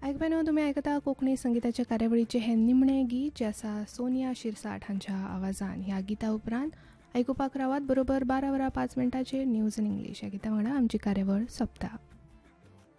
आयकप्यानो तुमी आयकता कोंकणी संगीताच्या कार्यावळीचे हे निमणे गीत जे आसा सोनिया शिरसाट हांच्या आवाजान. ह्या गिता उपरांत आयकुपाक रावात बरोबर 12:05 न्यूज इन इंग्लीश. ह्या गिता वांगडा आमची कार्यावळ सोंपता.